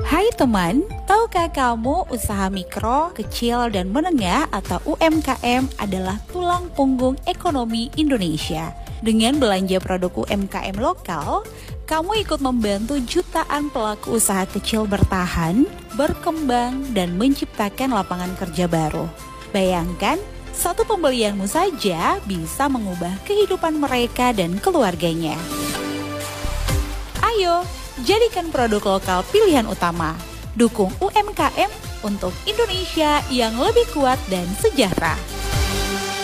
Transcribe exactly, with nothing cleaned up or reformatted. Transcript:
Hai teman, tahukah kamu usaha mikro, kecil, dan menengah atau U M K M adalah tulang punggung ekonomi Indonesia? Dengan belanja produk U M K M lokal, kamu ikut membantu jutaan pelaku usaha kecil bertahan, berkembang, dan menciptakan lapangan kerja baru. Bayangkan, satu pembelianmu saja bisa mengubah kehidupan mereka dan keluarganya. Ayo, jadikan produk lokal pilihan utama. Dukung U M K M untuk Indonesia yang lebih kuat dan sejahtera.